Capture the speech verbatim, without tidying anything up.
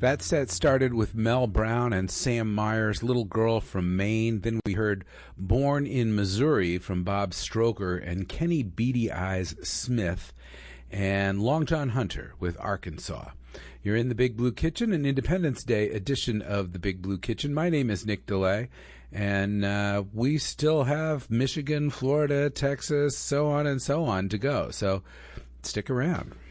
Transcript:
That set started with Mel Brown and Sam Myers' Little Girl from Maine. Then we heard Born in Missouri from Bob Stroker and Kenny Beady Eyes Smith, and Long John Hunter with Arkansas. You're in the Big Blue Kitchen, an Independence Day edition of the Big Blue Kitchen. My name is Nick DeLay, and uh, we still have Michigan, Florida, Texas, so on and so on to go. So stick around.